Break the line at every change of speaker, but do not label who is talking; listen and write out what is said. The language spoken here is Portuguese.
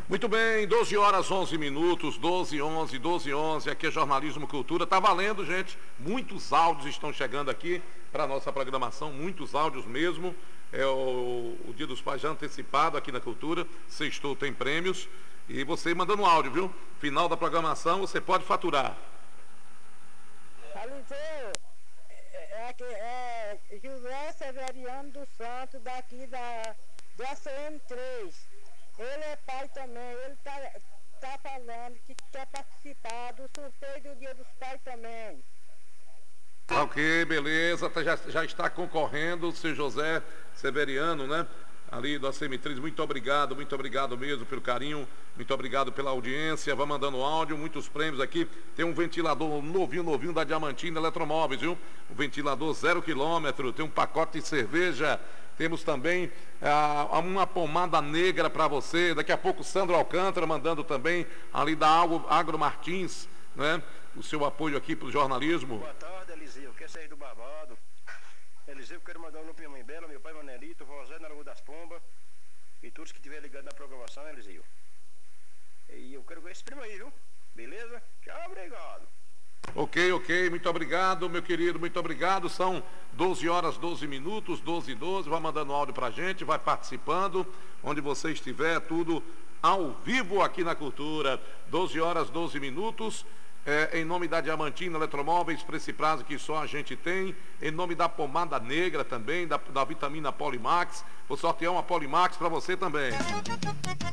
Muito bem, 12 horas 11 minutos, 12 11 12 11, aqui é Jornalismo Cultura, tá valendo, gente, muitos áudios estão chegando aqui para a nossa programação, muitos áudios mesmo, é o Dia dos Pais já antecipado aqui na Cultura, sextou tem prêmios, e você mandando um áudio, viu? Final da programação, você pode faturar.
Aliseu, é José Severiano dos Santos, daqui da CM3. Ele é pai também, ele tá falando que quer participar do sorteio do Dia dos Pais também.
Ok, beleza, já está concorrendo o seu José Severiano, né? Ali do ACM3, muito obrigado mesmo pelo carinho, muito obrigado pela audiência, vai mandando áudio, muitos prêmios aqui, tem um ventilador novinho da Diamantina Eletromóveis, viu? Um ventilador 0 km, tem um pacote de cerveja, temos também uma pomada negra para você, daqui a pouco Sandro Alcântara mandando também ali da Agro Martins, né? O seu apoio aqui para o jornalismo.
Boa tarde, Eliseu, que é sair do Barbado. Eliseu, quero mandar um alô para minha mãe Bela, meu pai Manelito, Rosé na Lagoa das Pombas e todos que estiverem ligados na programação, Eliseu. E eu quero ver esse primo aí, viu? Beleza? Tchau, obrigado.
Ok, muito obrigado, meu querido, muito obrigado. São 12 horas 12 minutos, 12 e 12, vai mandando áudio pra gente, vai participando, onde você estiver, tudo ao vivo aqui na Cultura. 12 horas 12 minutos. Em nome da Diamantina Eletromóveis, para esse prazo que só a gente tem, em nome da pomada negra também, da vitamina Polimax, vou sortear uma Polimax para você também.